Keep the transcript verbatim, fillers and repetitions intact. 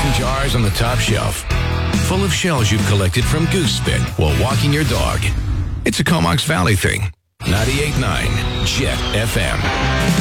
mason jars on the top shelf, full of shells you've collected from goose spit while walking your dog. It's a Comox Valley thing. ninety-eight point nine Jet F M.